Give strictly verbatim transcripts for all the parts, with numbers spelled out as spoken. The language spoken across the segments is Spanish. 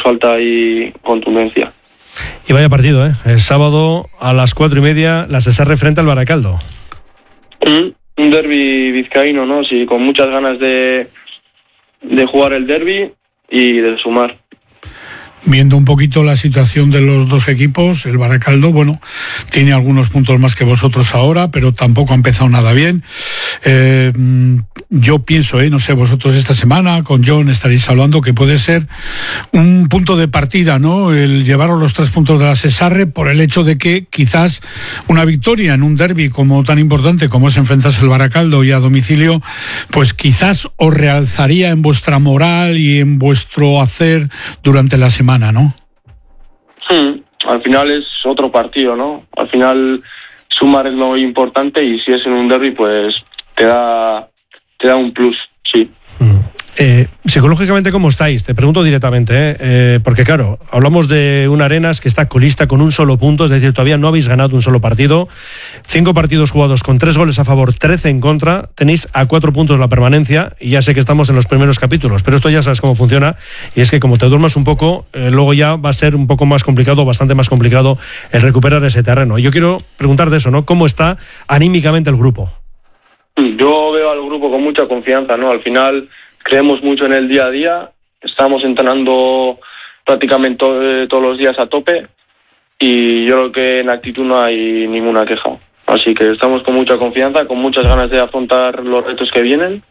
falta ahí contundencia. Y vaya partido, ¿eh? El sábado a las cuatro y media, la Sesarre frente al Baracaldo. Mm, un derbi vizcaíno, ¿no? Sí, con muchas ganas de, de jugar el derbi y de sumar. Viendo un poquito la situación de los dos equipos, el Baracaldo, bueno, tiene algunos puntos más que vosotros ahora, pero tampoco ha empezado nada bien. Eh, yo pienso, eh, no sé, vosotros esta semana con John estaréis hablando que puede ser un punto de partida, ¿no? El llevaros los tres puntos de la Sesarre por el hecho de que quizás una victoria en un derbi como tan importante como es enfrentarse al Baracaldo y a domicilio, pues quizás os realzaría en vuestra moral y en vuestro hacer durante la semana. ¿No? Hmm, al final es otro partido, ¿no? Al final sumar es lo importante y si es en un derbi, pues te da te da un plus, sí. Mm. Eh, psicológicamente, ¿cómo estáis? Te pregunto directamente, ¿eh? Eh, porque claro, hablamos de un Arenas que está colista con un solo punto, es decir, todavía no habéis ganado un solo partido, cinco partidos jugados con tres goles a favor, trece en contra, tenéis a cuatro puntos la permanencia y ya sé que estamos en los primeros capítulos, pero esto ya sabes cómo funciona y es que como te duermas un poco, eh, luego ya va a ser un poco más complicado, bastante más complicado el recuperar ese terreno. Y yo quiero preguntarte eso, ¿no? ¿Cómo está anímicamente el grupo? Yo veo al grupo con mucha confianza, ¿no? Al final creemos mucho en el día a día, estamos entrenando prácticamente to- todos los días a tope y yo creo que en actitud no hay ninguna queja. Así que estamos con mucha confianza, con muchas ganas de afrontar los retos que vienen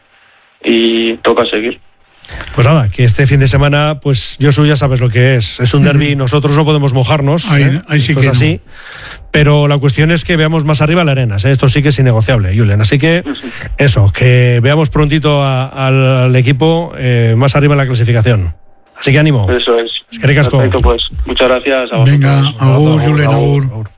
y toca seguir. Pues nada, que este fin de semana, pues Josu, ya sabes lo que es. Es un derbi, nosotros no podemos mojarnos, ahí, ¿eh? ahí sí Esto que es así. No. Pero la cuestión es que veamos más arriba la Arenas, ¿eh? Esto sí que es innegociable, Julen. Así que eso, que veamos prontito a, a, al equipo eh, más arriba en la clasificación. Así que ánimo. Eso es. Es que ricasco. Perfecto, pues. Muchas gracias a vosotros. Venga, agur, Julen, agur. agur.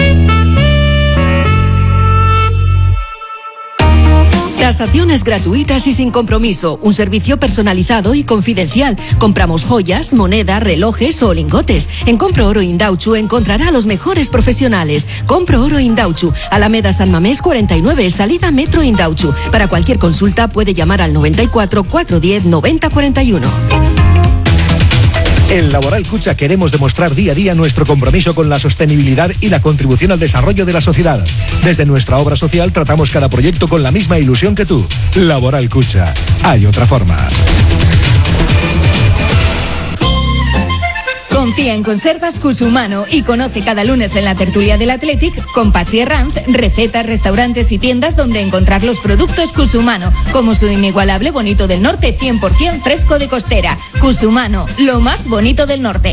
Tasaciones gratuitas y sin compromiso, un servicio personalizado y confidencial. Compramos joyas, monedas, relojes o lingotes. En Compro Oro Indauchu encontrará a los mejores profesionales. Compro Oro Indauchu, Alameda San Mamés cuarenta y nueve, salida Metro Indauchu. Para cualquier consulta puede llamar al noventa y cuatro, cuatrocientos diez, noventa cuarenta y uno. En Laboral Cucha queremos demostrar día a día nuestro compromiso con la sostenibilidad y la contribución al desarrollo de la sociedad. Desde nuestra obra social tratamos cada proyecto con la misma ilusión que tú. Laboral Cucha. Hay otra forma. Confía en Conservas Cusumano y conoce cada lunes en la tertulia del Athletic con Patxi Herranz recetas, restaurantes y tiendas donde encontrar los productos Cusumano, como su inigualable bonito del norte cien por ciento fresco de costera. Cusumano, lo más bonito del norte.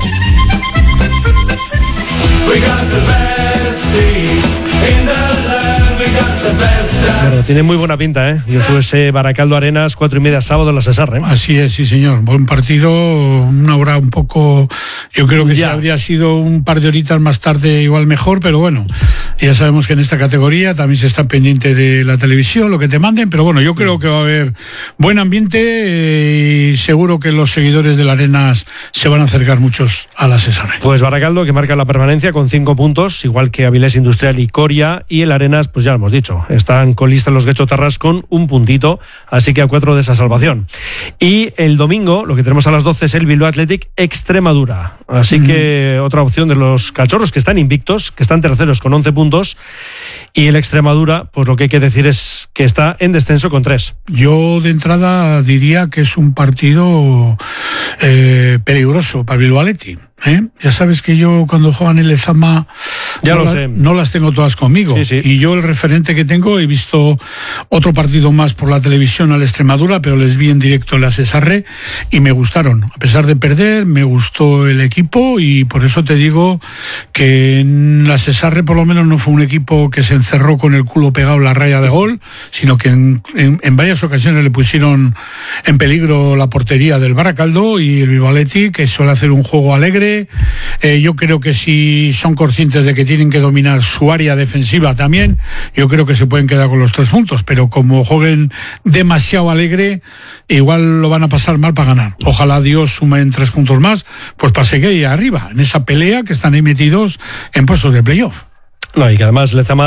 Bueno, tiene muy buena pinta, ¿eh? Yo fui ese Baracaldo Arenas, cuatro y media sábado en la Sesarre, ¿eh? Así es, sí señor. Buen partido, una hora un poco, yo creo que si habría sido un par de horitas más tarde igual mejor, pero bueno, ya sabemos que en esta categoría también se está pendiente de la televisión, lo que te manden, pero bueno, yo creo que va a haber buen ambiente eh, y seguro que los seguidores de la Arenas se van a acercar muchos a la Sesarre. Pues Baracaldo, que marca la permanencia con cinco puntos, igual que Avilés Industrial y Coria, y el Arenas, pues ya lo hemos dicho, están con lista los Guechotarras con un puntito, así que a cuatro de esa salvación. Y el domingo, lo que tenemos a las doce es el Bilbao Athletic Extremadura, así mm. que otra opción de los cachorros que están invictos, que están terceros con once puntos, y el Extremadura, pues lo que hay que decir es que está en descenso con tres. Yo de entrada diría que es un partido eh, peligroso para el Bilbao Athletic. ¿Eh? Ya sabes que yo cuando juegan en el Lezama ya no, lo la, sé. no las tengo todas conmigo, sí, sí. Y yo el referente que tengo, he visto otro partido más por la televisión al Extremadura, pero les vi en directo en la Sesarre y me gustaron, a pesar de perder me gustó el equipo y por eso te digo que en la Sesarre por lo menos no fue un equipo que se encerró con el culo pegado en la raya de gol, sino que en, en, en varias ocasiones le pusieron en peligro la portería del Baracaldo y el Bilbao Athletic, que suele hacer un juego alegre. Eh, yo creo que si son conscientes de que tienen que dominar su área defensiva también, yo creo que se pueden quedar con los tres puntos, pero como jueguen demasiado alegre, igual lo van a pasar mal para ganar. Ojalá Dios sumen tres puntos más, pues para seguir ahí arriba, en esa pelea que están ahí metidos en puestos de playoff. No, y que además Lezama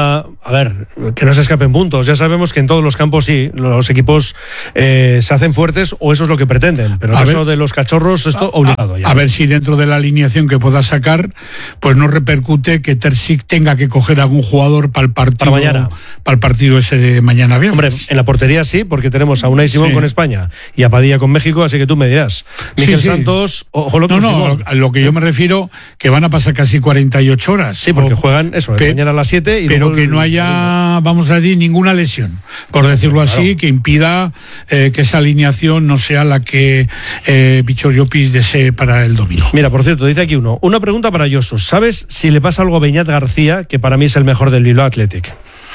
a ver, que no se escapen puntos. Ya sabemos que en todos los campos sí, los equipos eh, se hacen fuertes o eso es lo que pretenden. Pero en el caso de los cachorros, esto a, obligado ya. A ver si dentro de la alineación que pueda sacar, pues no repercute que Terzic tenga que coger algún jugador para el partido, para mañana. Para el partido ese de mañana viernes. Hombre, en la portería sí, porque tenemos a Unai Simón sí. con España y a Padilla con México, así que tú me dirás. Miguel sí, sí. Santos, ojo lo que No, no, a lo que yo me refiero, que van a pasar casi cuarenta y ocho horas. Sí, porque o, juegan eso, pe, mañana a las siete. Y pero que no haya, vamos a decir, ninguna lesión, por decirlo claro. así, que impida eh, que esa alineación no sea la que eh, Bichor Llopis desee para el domingo. Mira, por cierto, dice aquí uno, una pregunta para Josu. ¿Sabes si le pasa algo a Beñat García, que para mí es el mejor del Bilbao Athletic?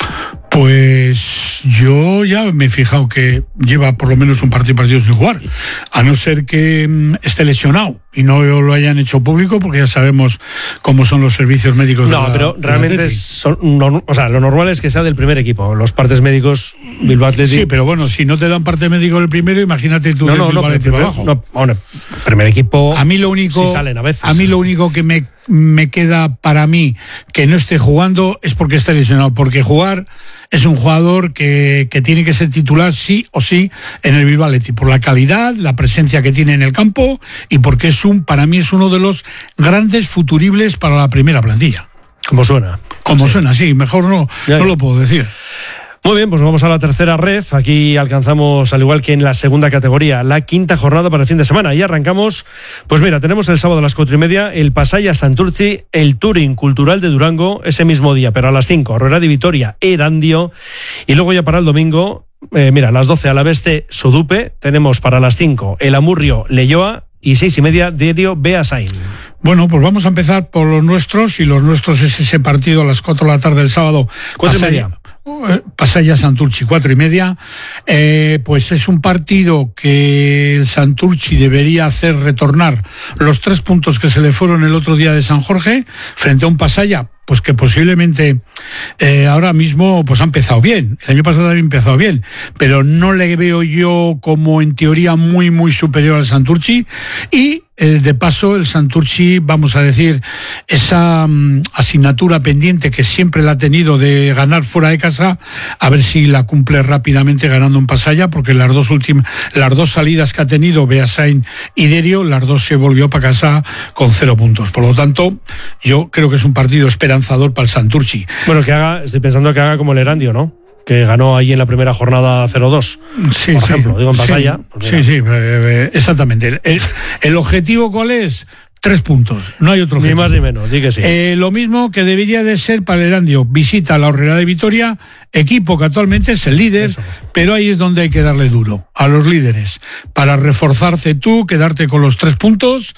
Pues yo ya me he fijado que lleva por lo menos un partido partido sin jugar, a no ser que mm, esté lesionado y no lo hayan hecho público, porque ya sabemos cómo son los servicios médicos. No, de la, pero realmente son, no, o sea, lo normal es que sea del primer equipo. Los partes médicos Bilbao Athletic. Sí, pero bueno, si no te dan parte médico del primero, imagínate tú no, del no, Bilbao no, Athletic primer, abajo. No, bueno, primer equipo. A mí lo único, sí salen a veces. A mí lo único que me me queda para mí que no esté jugando es porque está lesionado, porque jugar es un jugador que, que tiene que ser titular sí o sí en el Bilbao Athletic, por la calidad, la presencia que tiene en el campo y porque es un, para mí es uno de los grandes futuribles para la primera plantilla. Como suena. Como sí. suena, sí, mejor no, ya, no ya. lo puedo decir. Muy bien, pues vamos a la tercera red. Aquí alcanzamos, al igual que en la segunda categoría, la quinta jornada para el fin de semana. Y arrancamos, pues mira, tenemos el sábado a las cuatro y media el Pasaia Santurtzi, el Touring Cultural de Durango, ese mismo día, pero a las cinco, Aurrera de Vitoria, Erandio. Y luego ya para el domingo, eh, mira, a las doce, Alaveste, Sodupe. Tenemos para las cinco, el Amurrio, Leioa. Y seis y media, Derio Beasain. Bueno, pues vamos a empezar por los nuestros, y los nuestros es ese partido a las cuatro de la tarde del sábado. Cuatro y media. Pasaia Santurtzi, cuatro y media. Eh, pues es un partido que el Santurtzi debería hacer retornar los tres puntos que se le fueron el otro día de San Jorge, frente a un Pasaia pues que posiblemente eh, ahora mismo pues ha empezado bien. El año pasado había empezado bien, pero no le veo yo como en teoría muy muy superior al Santurtzi. Y eh, de paso el Santurtzi, vamos a decir, esa um, asignatura pendiente que siempre la ha tenido de ganar fuera de casa, a ver si la cumple rápidamente ganando en Pasaia, porque las dos últimas, las dos salidas que ha tenido Beasain y Derio, las dos se volvió para casa con cero puntos. Por lo tanto, yo creo que es un partido esperanzador para el Santurtzi. Bueno, que haga, estoy pensando que haga como el Erandio, ¿no? Que ganó ahí en la primera jornada cero dos. Sí, por sí, ejemplo, digo en Pasaia. Sí, pues sí, sí, eh, exactamente. El, el objetivo, ¿cuál es? Tres puntos, no hay otro objetivo. Ni más ni menos, di que sí. Eh, lo mismo que debería de ser para el Erandio. Visita a la Aurrera de Vitoria, equipo que actualmente es el líder, Eso. pero ahí es donde hay que darle duro a los líderes, para reforzarse tú, quedarte con los tres puntos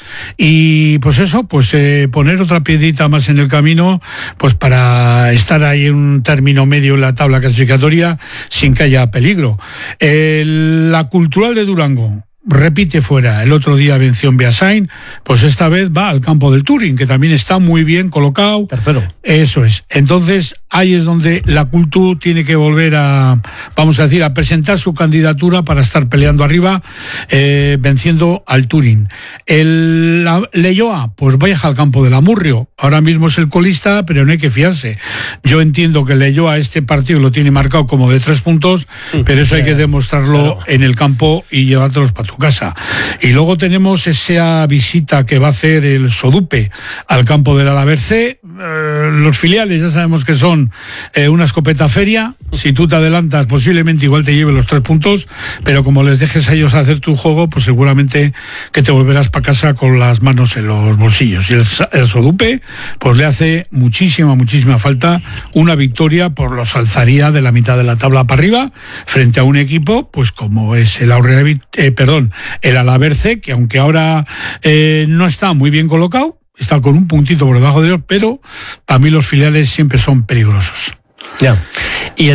y pues eso, pues eh, poner otra piedrita más en el camino, pues para estar ahí en un término medio en la tabla clasificatoria sin que haya peligro. Eh, la Cultural de Durango repite fuera, el otro día venció en Beasain, pues esta vez va al campo del Touring, que también está muy bien colocado. Tercero. Eso es. Entonces, ahí es donde la Cultu tiene que volver a, vamos a decir, a presentar su candidatura para estar peleando arriba, eh, venciendo al Touring. El la, Leioa, pues vaya al campo del Amurrio. Ahora mismo es el colista, pero no hay que fiarse. Yo entiendo que Leioa este partido lo tiene marcado como de tres puntos, pero eso hay que demostrarlo claro. en el campo y llevártelos para tu casa. Y luego tenemos esa visita que va a hacer el Sodupe al campo del Alaberce. Eh, los filiales ya sabemos que son eh, una escopeta feria. Si tú te adelantas, posiblemente igual te lleve los tres puntos, pero como les dejes a ellos hacer tu juego, pues seguramente que te volverás para casa con las manos en los bolsillos. Y el, el Sodupe, pues le hace muchísima, muchísima falta una victoria, por los alzaría de la mitad de la tabla para arriba, frente a un equipo, pues como es el Aurrera, eh, perdón, el Alaberce, que aunque ahora eh, no está muy bien colocado, está con un puntito por debajo de ellos, pero para mí los filiales siempre son peligrosos. Ya. ¿Y el Derio?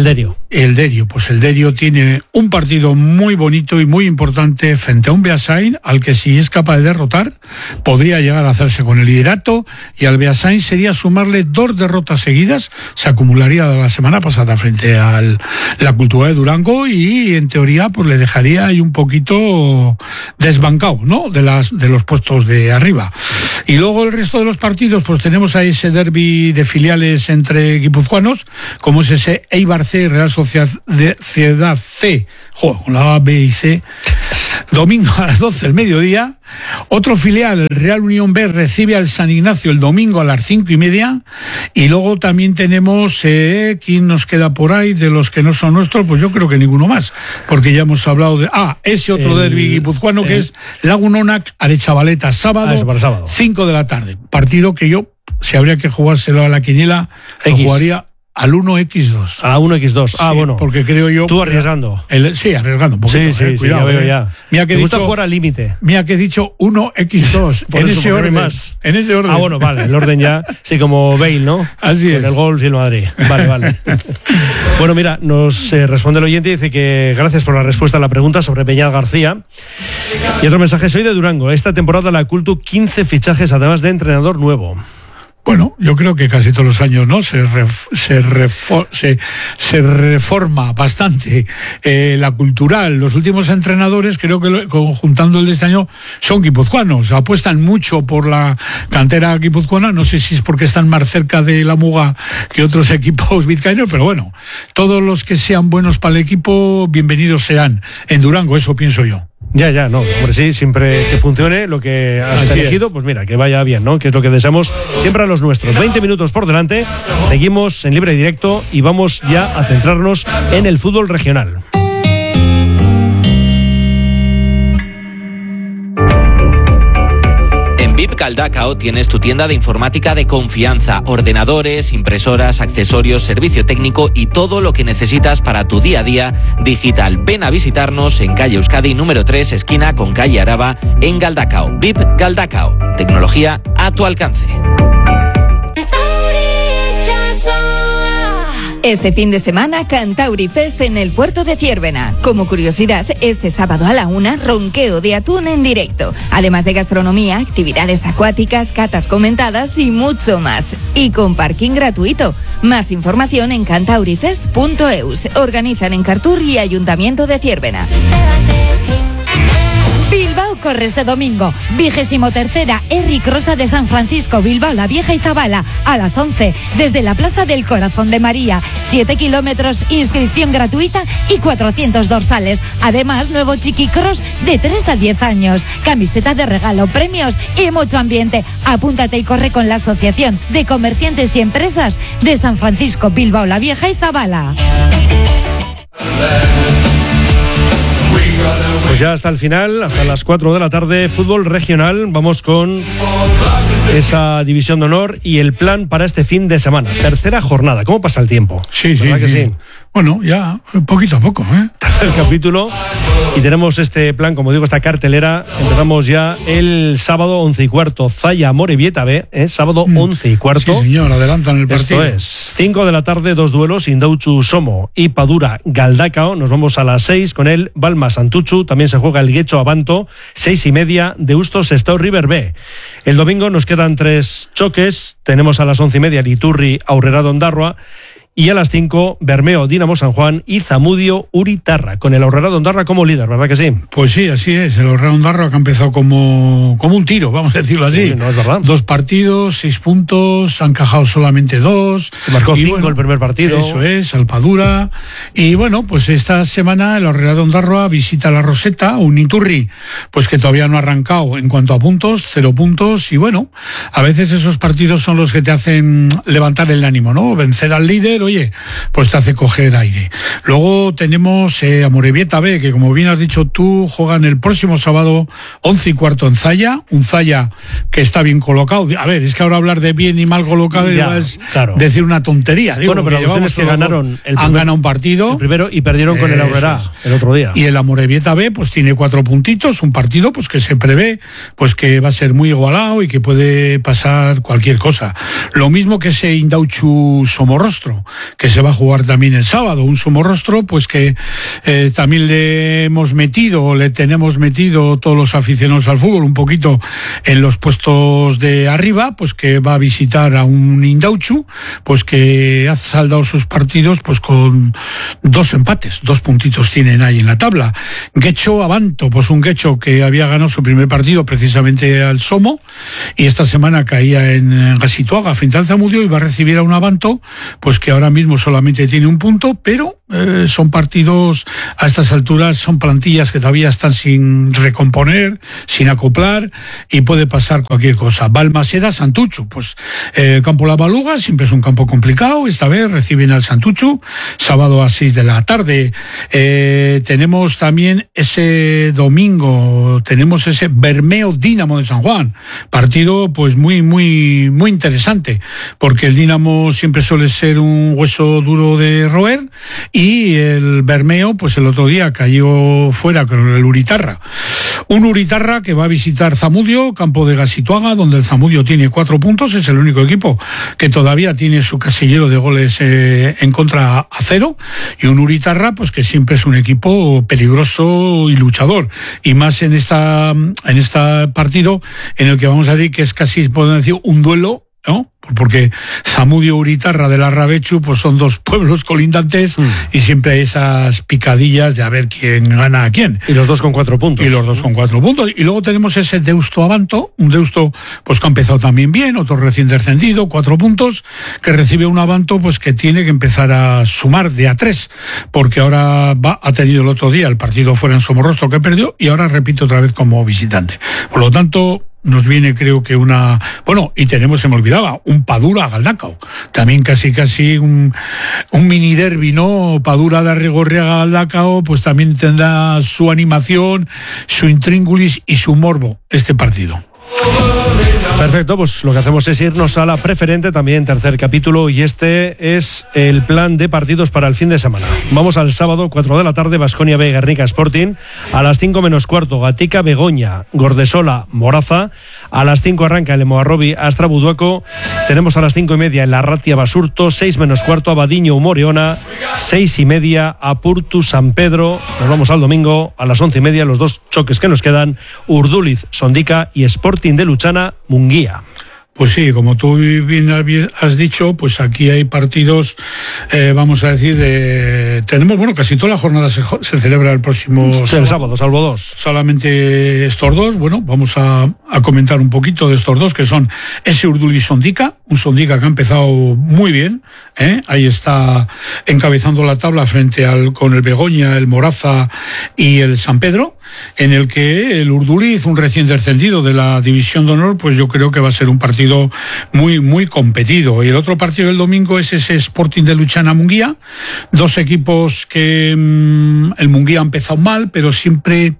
el Derio. Pues el Derio tiene un partido muy bonito y muy importante frente a un Beasain, al que si es capaz de derrotar, podría llegar a hacerse con el liderato, y al Beasain sería sumarle dos derrotas seguidas, se acumularía de la semana pasada frente a la Cultural de Durango, y en teoría pues le dejaría ahí un poquito desbancado, ¿no?, de las de los puestos de arriba. Y luego el resto de los partidos, pues tenemos ahí ese derbi de filiales entre guipuzcoanos, como es ese Eibar C, Real Sociedad C, joder, con la A, B y C, domingo a las doce del mediodía. Otro filial, el Real Unión B, recibe al San Ignacio el domingo a las cinco y media. Y luego también tenemos, eh, ¿quién nos queda por ahí de los que no son nuestros? Pues yo creo que ninguno más, porque ya hemos hablado de... Ah, ese otro el, derbi guipuzcoano el, que es Lagunonac Arechavaleta, sábado, ah, para sábado, cinco de la tarde. Partido que yo, si habría que jugárselo a la quiniela, lo jugaría al uno equis dos. A uno equis dos. Ah, sí, bueno. Porque creo yo... Tú arriesgando. El, sí, arriesgando un poquito. Sí, sí, eh, sí, cuidado, ya veo eh. ya. Mira que Me he gusta dicho, jugar al límite. Mira que he dicho uno equis dos. En eso, ese orden. Más. En ese orden. Ah, bueno, vale. El orden ya, sí, como Bale, ¿no? Así Con es. el gol y el Madrid. Vale, vale. Bueno, mira, nos eh, responde el oyente y dice que gracias por la respuesta a la pregunta sobre Beñat García. Y otro mensaje, soy de Durango. Esta temporada la Cultu quince fichajes, además de entrenador nuevo. Bueno, yo creo que casi todos los años, ¿no? Se ref, se, refo, se, se reforma bastante eh, la cultural. Los últimos entrenadores, creo que lo, conjuntando el de este año, son guipuzcoanos. Apuestan mucho por la cantera guipuzcoana. No sé si es porque están más cerca de la Muga que otros equipos vizcaínos, pero bueno, todos los que sean buenos para el equipo, bienvenidos serán. En Durango, eso pienso yo. Ya, ya, no, hombre, sí, siempre que funcione lo que has Así elegido, es. Pues mira, que vaya bien, ¿no? Que es lo que deseamos siempre a los nuestros. veinte minutos por delante, seguimos en libre y directo y vamos ya a centrarnos en el fútbol regional. V I P Galdacao tienes tu tienda de informática de confianza, ordenadores, impresoras, accesorios, servicio técnico y todo lo que necesitas para tu día a día digital. Ven a visitarnos en calle Euskadi número tres, esquina con calle Araba, en Galdacao. V I P Galdacao, tecnología a tu alcance. Este fin de semana, Cantauri Fest en el puerto de Ciérvena. Como curiosidad, este sábado a la una, ronqueo de atún en directo. Además de gastronomía, actividades acuáticas, catas comentadas y mucho más. Y con parking gratuito. Más información en cantaurifest punto eus. Organizan en Cartur y Ayuntamiento de Ciérvena. Bilbao corre este domingo, vigésimo tercera Herri Crosa de San Francisco, Bilbao, La Vieja y Zabala, a las once, desde la Plaza del Corazón de María. siete kilómetros, inscripción gratuita y cuatrocientos dorsales. Además, nuevo Chiquicross de tres a diez años. Camiseta de regalo, premios y mucho ambiente. Apúntate y corre con la Asociación de Comerciantes y Empresas de San Francisco, Bilbao, La Vieja y Zabala. Pues ya hasta el final, hasta las cuatro de la tarde, fútbol regional. Vamos con esa división de honor y el plan para este fin de semana. Tercera jornada. ¿Cómo pasa el tiempo? Sí, sí, ¿verdad que sí? Bueno, ya poquito a poco, ¿eh? Tercer capítulo. Y tenemos este plan, como digo, esta cartelera. Empezamos ya el sábado once y cuarto. Zaya Amorebieta B, ¿eh? Sábado mm. once y cuarto. Sí, señor, adelantan el partido. Esto es. cinco de la tarde, dos duelos. Indauchu Somo y Padura Galdacao. Nos vamos a las seis con el Balma Santuchu. También se juega el Guecho Abanto. Seis y media, Deusto Sestao River B. El domingo nos quedan tres choques. Tenemos a las once y media Liturri Aurrera Ondarroa. Y a las cinco, Bermeo, Dinamo San Juan y Zamudio Uritarra, con el Aurrera Ondarroa como líder, ¿verdad que sí? Pues sí, así es. El Aurrera Ondarroa que ha empezado como, como un tiro, vamos a decirlo así. Sí, no es verdad. Dos partidos, seis puntos, han encajado solamente dos. Se marcó y cinco bueno, el primer partido. Eso es, Alpadura. Y bueno, pues esta semana el Aurrera Ondarroa visita la Roseta, un Iturri, pues que todavía no ha arrancado en cuanto a puntos, cero puntos. Y bueno, a veces esos partidos son los que te hacen levantar el ánimo, ¿no? Vencer al líder, oye, pues te hace coger aire. Luego tenemos eh, Amorebieta B, que como bien has dicho tú, juegan el próximo sábado once y cuarto en Zaya, un Zaya que está bien colocado. A ver, es que ahora hablar de bien y mal colocado ya, es claro. decir una tontería. Digo, bueno, pero los que ganaron el han primer, ganado un partido. El primero y perdieron con el Aurrera el otro día. Y el Amorebieta B pues tiene cuatro puntitos, un partido pues que se prevé pues que va a ser muy igualado y que puede pasar cualquier cosa. Lo mismo que ese Indauchu Somorrostro, que se va a jugar también el sábado, un Somorrostro, pues que eh, también le hemos metido, le tenemos metido todos los aficionados al fútbol un poquito en los puestos de arriba, pues que va a visitar a un Indautxu, pues que ha saldado sus partidos pues con dos empates, dos puntitos tienen ahí en la tabla. Guecho Abanto, pues un Guecho que había ganado su primer partido precisamente al Somo y esta semana caía en Gasituaga frente al Zamudio y va a recibir a un Abanto pues que ahora mismo solamente tiene un punto, pero eh, son partidos a estas alturas, son plantillas que todavía están sin recomponer, sin acoplar y puede pasar cualquier cosa. Balmaseda, Santuchu, pues eh, el campo La Baluga siempre es un campo complicado, esta vez reciben al Santuchu, sábado a seis de la tarde. Eh, tenemos también ese domingo, tenemos ese Bermeo Dinamo de San Juan, partido pues muy, muy, muy interesante, porque el Dinamo siempre suele ser un hueso duro de roer y el Bermeo pues el otro día cayó fuera con el Uritarra. Un Uritarra que va a visitar Zamudio, campo de Gasituaga, donde el Zamudio tiene cuatro puntos, es el único equipo que todavía tiene su casillero de goles eh, en contra a cero, y un Uritarra pues que siempre es un equipo peligroso y luchador, y más en esta en este partido en el que vamos a decir que es casi, podemos decir, un duelo, ¿no? Porque Zamudio Uritarra de la Rabechu pues son dos pueblos colindantes mm. y siempre hay esas picadillas de a ver quién gana a quién. Y los dos con cuatro puntos. Y los dos con cuatro puntos. Y luego tenemos ese Deusto Abanto, un Deusto pues que ha empezado también bien, otro recién descendido, cuatro puntos, que recibe un Abanto pues que tiene que empezar a sumar de a tres, porque ahora va, ha tenido el otro día el partido fuera en Somorrostro que perdió y ahora repite otra vez como visitante. Por lo tanto, nos viene creo que una... Bueno, y tenemos, se me olvidaba, un Padura Galdacao. También casi casi un, un mini derbi, ¿no? Padura de Arrigorriaga Galdacao, pues también tendrá su animación, su intríngulis y su morbo este partido. Perfecto, pues lo que hacemos es irnos a la preferente, también tercer capítulo, y este es el plan de partidos para el fin de semana. Vamos al sábado, cuatro de la tarde, Baskonia B, Guernica Sporting. A las cinco menos cuarto, Gatica Begoña, Gordesola Moraza. A las cinco arranca el Emoarrobi Astra Buduaco. Tenemos a las cinco y media el Arratia Basurto, seis menos cuarto Abadiño Humoreona, seis y media Apurtu San Pedro. Nos vamos al domingo a las once y media, los dos choques que nos quedan, Urduliz Sondica y Sporting de Luchana Munguía. Pues sí, como tú bien has dicho, pues aquí hay partidos, eh, vamos a decir, de, tenemos, bueno, casi toda la jornada se, se celebra el próximo sí, sábado. El sábado, salvo dos. Solamente estos dos, bueno, vamos a, a comentar un poquito de estos dos, que son ese Urduliz Sondica, un Sondica que ha empezado muy bien, ¿eh? Ahí está encabezando la tabla frente al, con el Begoña, el Moraza y el San Pedro, en el que el Urduliz, un recién descendido de la División de Honor, pues yo creo que va a ser un partido muy, muy competido. Y el otro partido del domingo es ese Sporting de Luchana Munguía, dos equipos que mmm, el Munguía ha empezado mal, pero siempre,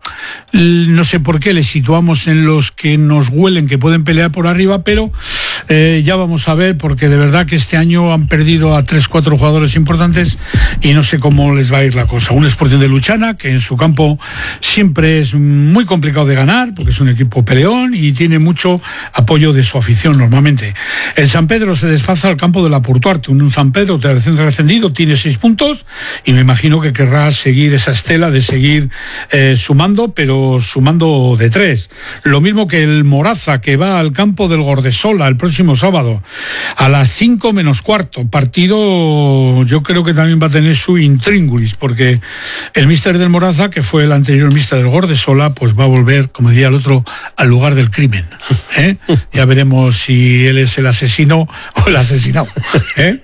no sé por qué, les situamos en los que nos huelen que pueden pelear por arriba, pero eh, ya vamos a ver, porque de verdad que este año han perdido a tres, cuatro jugadores importantes y no sé cómo les va a ir la cosa. Un Sporting de Luchana que en su campo siempre es muy complicado de ganar, porque es un equipo peleón y tiene mucho apoyo de su afición normalmente. El San Pedro se desplaza al campo de la Portuarte, un San Pedro recién ascendido, tiene seis puntos y me imagino que querrá seguir esa estela de seguir eh, sumando, pero sumando de tres. Lo mismo que el Moraza, que va al campo del Gordesola el próximo sábado a las cinco menos cuarto. Partido yo creo que también va a tener su intríngulis, porque el míster del Moraza, que fue el anterior míster del Gordesola, pues va a volver, como decía el otro, al lugar del crimen, ¿eh? Ya veremos si él es el asesino o el asesinado, ¿eh?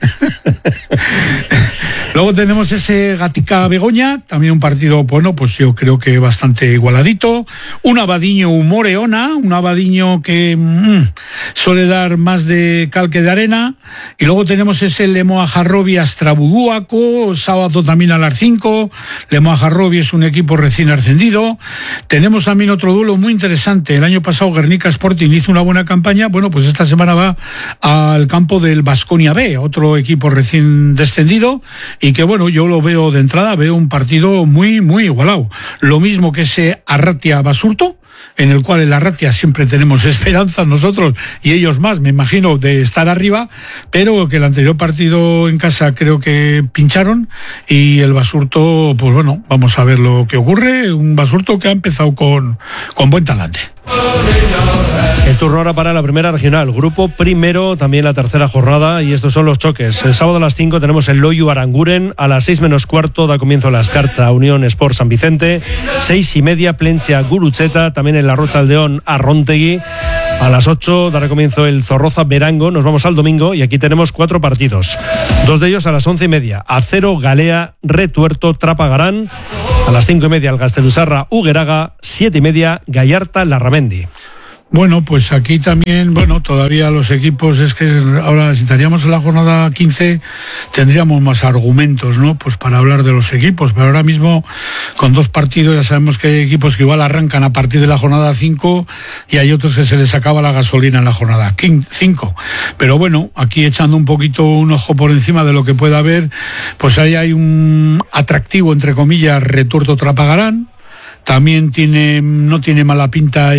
Luego tenemos ese Gatica Begoña, también un partido, bueno, pues yo creo que bastante igualadito. Un Abadiño Humoreona, un Abadiño que mmm, suele dar más de cal que de arena. Y luego tenemos ese Lemoa Jarrobi Astra Buduaco, sábado también a las cinco. Lemoa Jarrobi es un equipo recién ascendido. Tenemos también otro duelo muy interesante. El año pasado Guernica Sporting hizo una buena campaña. Bueno, pues esta semana va al campo del Baskonia B, otro equipo recién descendido, y que bueno, yo lo veo de entrada, veo un partido muy, muy igualado. Lo mismo que ese Arratia Basurto, en el cual en la Arratia siempre tenemos esperanza nosotros y ellos más, me imagino, de estar arriba, pero que el anterior partido en casa creo que pincharon y el Basurto, pues bueno, vamos a ver lo que ocurre. Un Basurto que ha empezado con, con buen talante. El turno ahora para la primera regional, grupo primero, también la tercera jornada, y estos son los choques. El sábado a las cinco tenemos el Loiu Aranguren, a las seis menos cuarto da comienzo la Escarcha Unión Sport San Vicente, seis y media Plencia Gurutzeta, también en la Rocha Aldeón Arrontegui. A las ocho dará comienzo el Zorroza Berango. Nos vamos al domingo y aquí tenemos cuatro partidos. Dos de ellos a las once y media. Acero Galea Retuerto Trapagarán. A las cinco y media el Gastelusarra Hugueraga. Siete y media Gallarta Larramendi. Bueno, pues aquí también, bueno, todavía los equipos, es que ahora si estaríamos en la jornada quince tendríamos más argumentos, ¿no? Pues para hablar de los equipos, pero ahora mismo con dos partidos ya sabemos que hay equipos que igual arrancan a partir de la jornada cinco y hay otros que se les acaba la gasolina en la jornada cinco. Pero bueno, aquí echando un poquito un ojo por encima de lo que pueda haber, pues ahí hay un atractivo, entre comillas, Retuerto Trapagarán. También tiene, no tiene mala pinta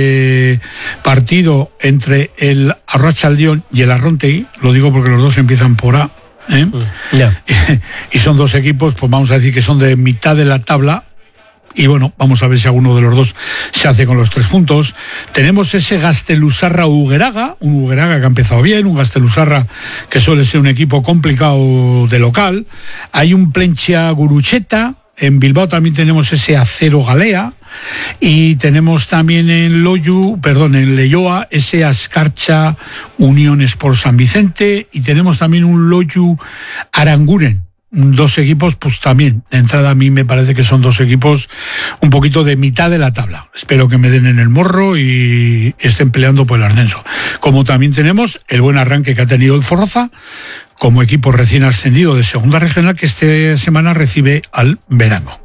ese partido entre el Arratsaldeón y el Arrontegui, lo digo porque los dos empiezan por A, ¿eh? Mm, yeah. Y son dos equipos, pues vamos a decir que son de mitad de la tabla. Y bueno, vamos a ver si alguno de los dos se hace con los tres puntos. Tenemos ese Gastelusarra Hugueraga, un Hugueraga que ha empezado bien, un Gastelusarra que suele ser un equipo complicado de local. Hay un Plencia Gurutzeta. En Bilbao también tenemos ese Acero Galea y tenemos también en Loiu, perdón, en Leioa ese Escarcha Unión Sport San Vicente y tenemos también un Loiu Aranguren. Dos equipos, pues también, de entrada a mí me parece que son dos equipos un poquito de mitad de la tabla. Espero que me den en el morro y estén peleando por el ascenso. Como también tenemos el buen arranque que ha tenido el Zorroza, como equipo recién ascendido de segunda regional que esta semana recibe al Berango.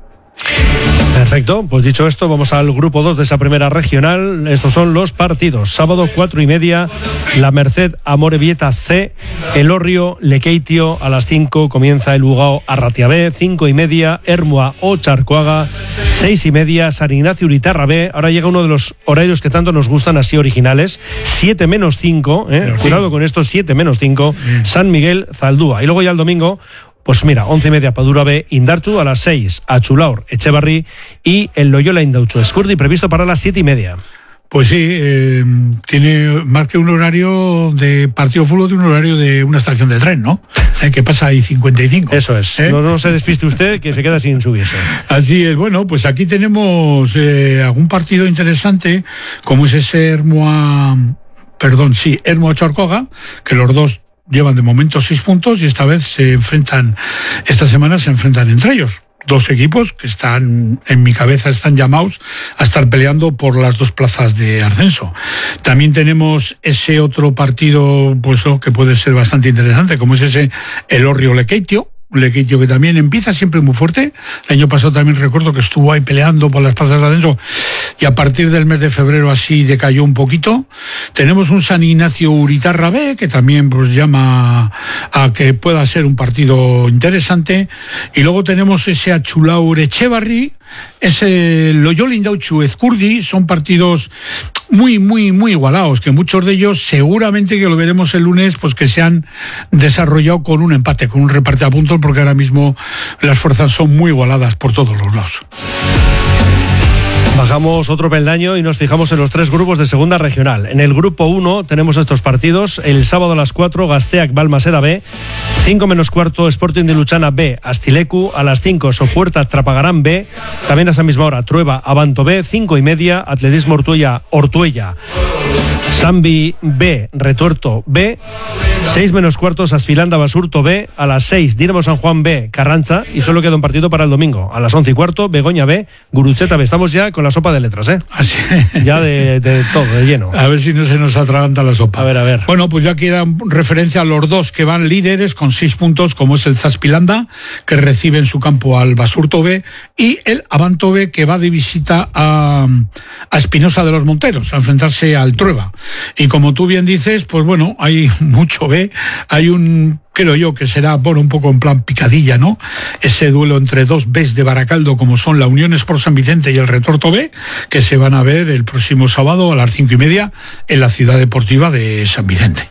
Perfecto, pues dicho esto, vamos al grupo dos de esa primera regional. Estos son los partidos. Sábado cuatro y media, la Merced Amorebieta C, Elorrio Lekeitio. A las cinco comienza el Ugao Arratia B, cinco y media Ermua o Charcoaga, seis y media San Ignacio Uritarra B. Ahora llega uno de los horarios que tanto nos gustan, así originales, siete menos cinco, ¿eh? Cuidado con esto, siete menos cinco, San Miguel Zaldúa. Y luego ya el domingo, pues mira, once y media Padura B, Indartu, a las seis Achulaur Echevarri y el Loyola Indautxu Escurdi previsto para las siete y media. Pues sí, eh, tiene más que un horario de partido de fútbol, de un horario de una estación de tren, ¿no? Eh, que pasa ahí cincuenta y cinco. Eso es, ¿eh? no, no se despiste usted que se queda sin subirse. Así es, bueno, pues aquí tenemos eh, algún partido interesante, como es ese Ermua, perdón, sí, Ermua Charcoaga, que los dos llevan de momento seis puntos y esta vez se enfrentan, esta semana se enfrentan entre ellos. Dos equipos que están, en mi cabeza, están llamados a estar peleando por las dos plazas de ascenso. También tenemos ese otro partido, pues que puede ser bastante interesante, como es ese Elorrio Lekeitio. Lekeitio que también empieza siempre muy fuerte. El año pasado también recuerdo que estuvo ahí peleando por las plazas de ascenso y a partir del mes de febrero así decayó un poquito. Tenemos un San Ignacio Uritarra B que también pues llama a que pueda ser un partido interesante y luego tenemos ese Achulaur Echevarri, ese Loyola Indautxu Escurdi. Son partidos muy, muy, muy igualados, que muchos de ellos seguramente que lo veremos el lunes, pues que se han desarrollado con un empate, con un reparte a puntos, porque ahora mismo las fuerzas son muy igualadas por todos los lados. Bajamos otro peldaño y nos fijamos en los tres grupos de segunda regional. En el grupo uno tenemos estos partidos. El sábado a las cuatro, Gazteak Balmaseda B. cinco menos cuarto, Sporting de Luchana B, Astilecu. A las cinco, Sopuerta Trapagarán B. También a esa misma hora, Trueba Abanto B. cinco y media, Atletismo Ortuella Ortuella. Sambi B, Retuerto B. seis menos cuarto, Asfilanda Basurto B. A las seis, Dinamo San Juan B, Carranza. Y solo queda un partido para el domingo. A las once y cuarto, Begoña B, Gurutzeta B. Estamos ya con la sopa de letras, ¿eh? Así. Ya de, de todo, de lleno. A ver si no se nos atraganta la sopa. A ver, a ver. Bueno, pues ya queda referencia a los dos que van líderes con seis puntos, como es el Zaspilanda, que recibe en su campo al Basurto B, y el Abanto B, que va de visita a, a Espinosa de los Monteros, a enfrentarse al Trueba. Y como tú bien dices, pues bueno, hay mucho B. Hay un, creo yo, que será, bueno, un poco en plan picadilla, ¿no? Ese duelo entre dos Bs de Baracaldo, como son la Unión Sport San Vicente y el Retorto B, que se van a ver el próximo sábado a las cinco y media en la Ciudad Deportiva de San Vicente.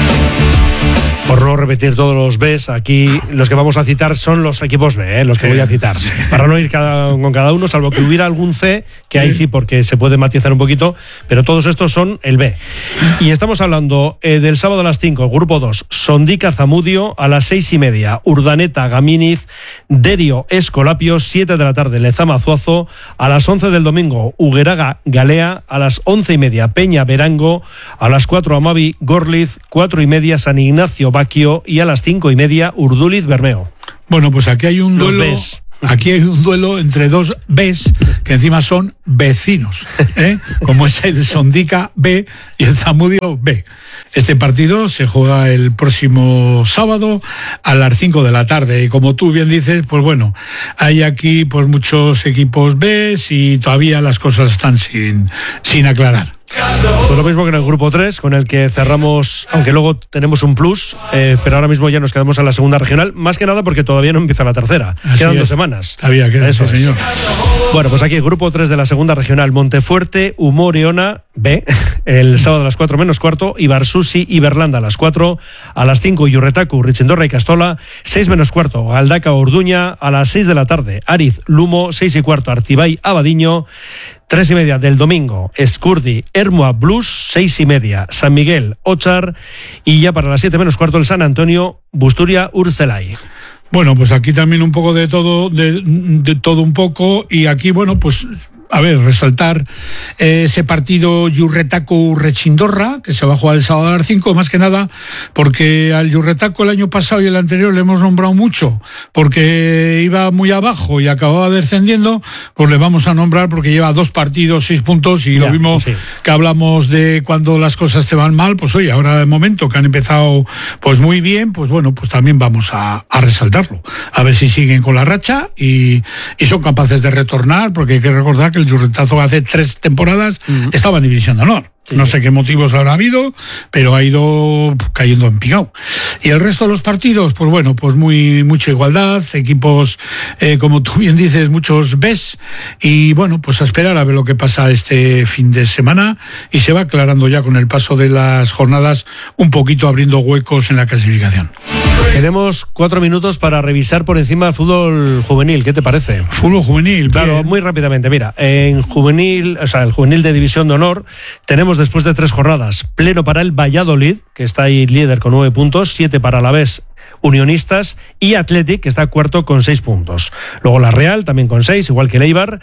Por no repetir todos los Bs, aquí los que vamos a citar son los equipos B, ¿eh? Los que voy a citar. Para no ir cada, con cada uno, salvo que hubiera algún C, que ahí sí, porque se puede matizar un poquito, pero todos estos son el B. Y estamos hablando eh, del sábado a las cinco, grupo dos, Sondica Zamudio, a las seis y media, Urdaneta Gaminiz, Derio Escolapio, siete de la tarde, Lezama Zuazo, a las once del domingo, Hugueraga Galea, a las once y media, Peña Verango, a las cuatro, Amavi Gorliz, cuatro y media, San Ignacio Baquio, y a las cinco y media, Urduliz Bermeo. Bueno, pues aquí hay un Los duelo. Bs. Aquí hay un duelo entre dos Bs que encima son vecinos, ¿eh? Como es el Sondica B y el Zamudio B. Este partido se juega el próximo sábado a las cinco de la tarde y como tú bien dices, pues bueno, hay aquí pues muchos equipos Bs y todavía las cosas están sin, sin aclarar. Pues lo mismo que en el grupo tres, con el que cerramos, aunque luego tenemos un plus, eh, pero ahora mismo ya nos quedamos en la segunda regional, más que nada porque todavía no empieza la tercera. Así Quedan es. dos semanas. Todavía queda, Eso sí, es. señor. Bueno, pues aquí, grupo tres de la segunda regional, Montefuerte, Humoreona B, el sábado a las cuatro menos cuarto, Ibarsusi y Berlanda a las cuatro, a las cinco, Yurretacu, Richindorra y Castola, seis menos cuarto, Galdaca Orduña, a las seis de la tarde, Ariz Lumo, seis y cuarto, Artibay Abadiño, tres y media del domingo, Escurdi, Hermoa Blues, seis y media, San Miguel, Ochar, y ya para las siete menos cuarto, el San Antonio, Busturia, Urselay. Bueno, pues aquí también un poco de todo, de, de todo un poco, y aquí, bueno, pues a ver, resaltar eh, ese partido Yurretacu-Rechindorra, que se va a jugar el sábado a las cinco, más que nada porque al Yurretacu el año pasado y el anterior le hemos nombrado mucho, porque iba muy abajo y acababa descendiendo, pues le vamos a nombrar porque lleva dos partidos, seis puntos, y ya, lo mismo sí. Que hablamos de cuando las cosas te van mal, pues oye, ahora de momento que han empezado pues muy bien, pues bueno, pues también vamos a, a resaltarlo, a ver si siguen con la racha y, y son capaces de retornar, porque hay que recordar que el Yurretazo hace tres temporadas uh-huh. estaba en División de Honor. Sí. No sé qué motivos habrá habido, pero ha ido cayendo en picado. Y el resto de los partidos, pues bueno, pues muy mucha igualdad, equipos, eh, como tú bien dices, muchos Bs, y bueno, pues a esperar a ver lo que pasa este fin de semana, y se va aclarando ya con el paso de las jornadas, un poquito abriendo huecos en la clasificación. Tenemos cuatro minutos para revisar por encima el fútbol juvenil. ¿Qué te parece? Fútbol juvenil, claro, bien. Muy rápidamente. Mira, en juvenil, o sea, el juvenil de División de Honor, tenemos después de tres jornadas pleno para el Valladolid, que está ahí líder con nueve puntos, siete para Alavés, Unionistas, y Athletic, que está cuarto con seis puntos. Luego la Real, también con seis, igual que el Eibar.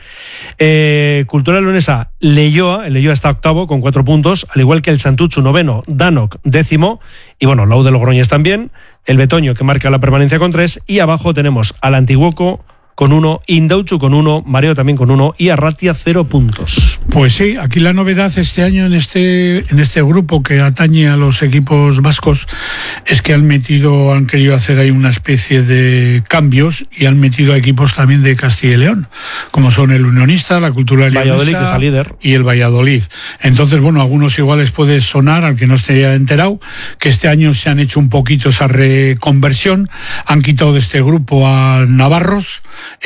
Eh, Cultural Leonesa, Leioa, el Leioa está octavo con cuatro puntos, al igual que el Santuchu, noveno, Danok, décimo, y bueno, la U de Logroñés también, el Betoño, que marca la permanencia con tres, y abajo tenemos al Antiguoco con uno, Indauchu con uno, Mareo también con uno, y Arratia cero puntos. Pues sí, aquí la novedad este año en este en este grupo que atañe a los equipos vascos es que han metido, han querido hacer ahí una especie de cambios y han metido a equipos también de Castilla y León, como son el Unionista, la Cultural Leonesa, Valladolid, que está líder, y el Valladolid. Entonces, bueno, a algunos igual les puede sonar, al que no esté enterado, que este año se han hecho un poquito esa reconversión, han quitado de este grupo a Navarros.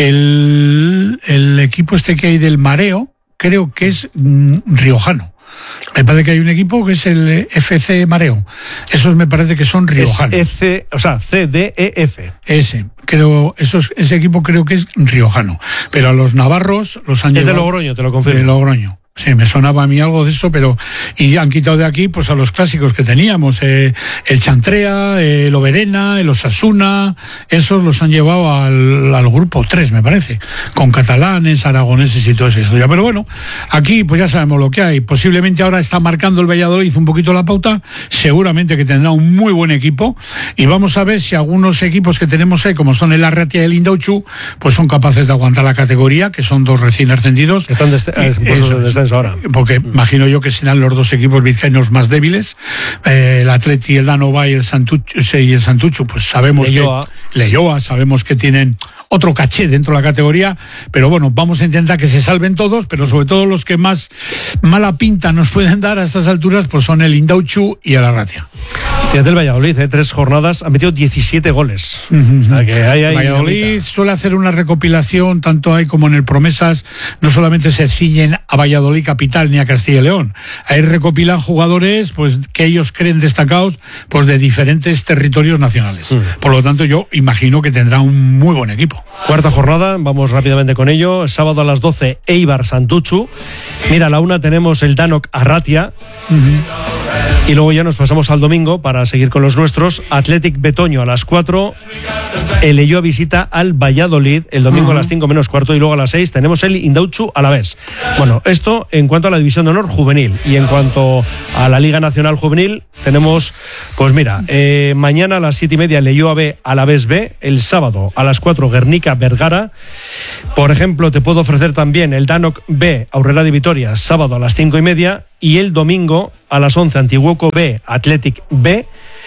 El, el equipo este que hay del Mareo, creo que es mm, riojano. Me parece que hay un equipo que es el F C Mareo. Esos me parece que son riojanos. Es F, o sea, C D E F. Ese, creo, esos, ese equipo creo que es riojano. Pero a los navarros los han Es llevado... de Logroño, te lo confirmo. De Logroño. Sí, me sonaba a mí algo de eso, pero... Y han quitado de aquí pues a los clásicos que teníamos, eh, el Chantrea, el Oberena, el Osasuna, esos los han llevado al, al grupo tres, me parece, con catalanes, aragoneses y todo eso. Ya, pero bueno, aquí pues ya sabemos lo que hay. Posiblemente ahora está marcando el Valladolid un poquito la pauta, seguramente que tendrá un muy buen equipo, y vamos a ver si algunos equipos que tenemos ahí, como son el Arratia y el Indauchu, pues son capaces de aguantar la categoría, que son dos recién ascendidos. Están desde, eh, de ahora. Porque imagino yo que serán los dos equipos vizcaínos más débiles, eh, el Atleti, el Danova y el Santuchu, y el Santuchu, pues sabemos Leioa. que Leioa, sabemos que tienen otro caché dentro de la categoría, pero bueno, vamos a intentar que se salven todos, pero sobre todo los que más mala pinta nos pueden dar a estas alturas, pues son el Indauchu y el Arratia. Fíjate el Valladolid, ¿eh? tres jornadas, ha metido diecisiete goles. Uh-huh. O sea, que hay, hay Valladolid dinamita. Suele hacer una recopilación, tanto hay como en el Promesas, no solamente se ciñen a Valladolid capital ni a Castilla y León. Ahí recopilan jugadores pues que ellos creen destacados pues de diferentes territorios nacionales. Uh-huh. Por lo tanto, yo imagino que tendrá un muy buen equipo. Cuarta jornada, vamos rápidamente con ello. Sábado a las doce, Eibar Santuchu. Mira, a la una tenemos el Danok Arratia. Uh-huh. Y luego ya nos pasamos al domingo para seguir con los nuestros. Athletic Betoño a las cuatro. El Elloa visita al Valladolid el domingo uh-huh. a las cinco menos cuarto. Y luego a las seis tenemos el Indautxu Alavés. Bueno, esto en cuanto a la División de Honor juvenil. Y en cuanto a la Liga Nacional Juvenil, tenemos, pues mira, eh, mañana a las siete y media el Elloa B Alavés B. El sábado a las cuatro Guernica Vergara. Por ejemplo, te puedo ofrecer también el Danok B Aurrera de Vitoria, sábado a las cinco y media. Y el domingo a las once Antiguoco B Athletic B.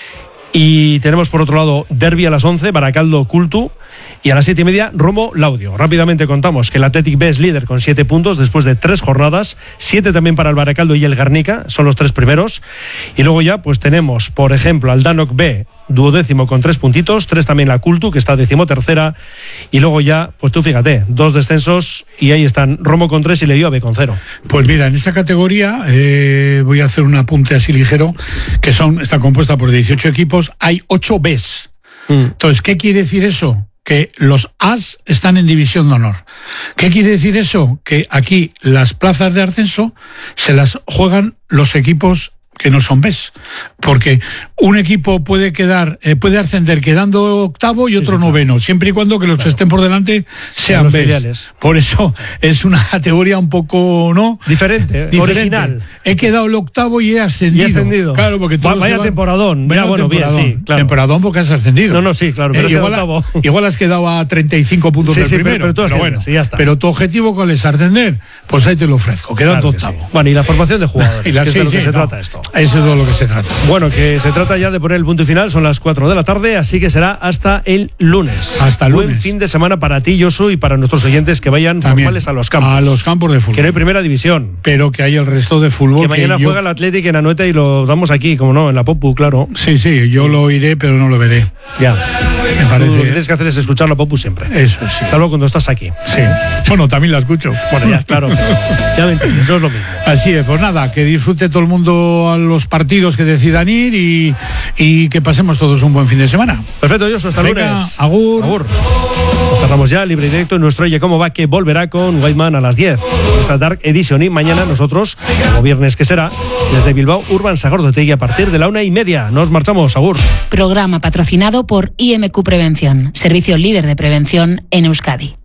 Y tenemos por otro lado Derby a las once, Baracaldo Cultu. Y a las siete y media, Romo Laudio. Rápidamente contamos que el Athletic B es líder con siete puntos después de tres jornadas. Siete también para el Baracaldo y el Guernica, son los tres primeros. Y luego ya pues tenemos, por ejemplo, al Danok B, duodécimo con tres puntitos. Tres también la Cultu, que está decimotercera. Y luego ya, pues tú fíjate, dos descensos. Y ahí están Romo con tres y Elloa B con cero. Pues mira, en esta categoría eh, voy a hacer un apunte así ligero, que son está compuesta por dieciocho equipos. Hay ocho Bs. Mm. Entonces, ¿qué quiere decir eso? Que los As están en división de honor. ¿Qué quiere decir eso? Que aquí las plazas de ascenso se las juegan los equipos que no son Bs, porque un equipo puede quedar, eh, puede ascender quedando octavo y otro sí, sí, noveno, claro. Siempre y cuando que los claro. que estén por delante sean Bs. Filiales. Por eso es una categoría un poco, ¿no? Diferente, Diferente. original. He quedado el octavo y he ascendido. Y he ascendido. Claro, porque todos vaya van... temporadón. Vaya bueno, temporadón. Bien, sí, claro. Temporadón porque has ascendido. No, no, sí, claro. Pero eh, igual, a, igual has quedado a treinta y cinco puntos sí, del sí, primero. Pero, pero, pero bueno, sí, ya está. Pero tu objetivo, ¿cuál es? Ascender. Pues ahí te lo ofrezco, quedando claro octavo. Sí. Bueno, y la formación de jugadores. y la, que sí, es de lo sí, que se no. trata esto. Eso es de lo que se trata. Bueno, que se trata ya de poner el punto y final, son las cuatro de la tarde, así que será hasta el lunes. Hasta el lunes. Buen fin de semana para ti, Josu, y para nuestros oyentes que vayan También, formales a los campos. A los campos de fútbol. Que no hay primera división. Pero que hay el resto de fútbol. Que mañana que yo... juega el Athletic en Anoeta y lo damos aquí, como no, en la Popu, claro. Sí, sí, yo lo oiré, pero no lo veré. Ya. Me parece. Lo que tienes que hacer es escuchar la Popu siempre. Eso sí. Salvo cuando estás aquí. Sí. Bueno, también la escucho. Bueno, ya, claro. Ya me entiendes, eso es lo mismo. Así es, pues nada, que disfrute todo el mundo a los partidos que decidan ir y, y que pasemos todos un buen fin de semana. Perfecto, Josu, hasta Venga, lunes. Agur. Agur. Nos cerramos ya, libre y directo en nuestro Oye Cómo Va, que volverá con Whiteman a las diez. Esta Dark Edition. Y mañana nosotros, como viernes que será, desde Bilbao, Urban Sagardotegui a partir de la una y media. Nos marchamos, Agur. Programa patrocinado por I M Q Prevención, servicio líder de prevención en Euskadi.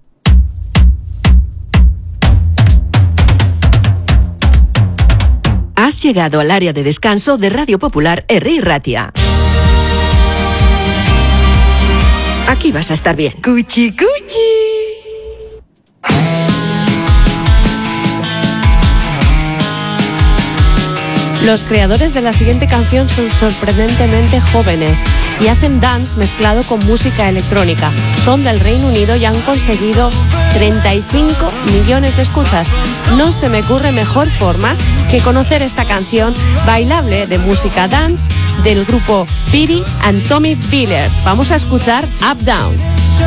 Has llegado al área de descanso de Radio Popular Herri Ratia. Aquí vas a estar bien. Cuchi, cuchi. Los creadores de la siguiente canción son sorprendentemente jóvenes y hacen dance mezclado con música electrónica. Son del Reino Unido y han conseguido treinta y cinco millones de escuchas. No se me ocurre mejor forma que conocer esta canción bailable de música dance del grupo Piri and Tommy Billers. Vamos a escuchar Up Down.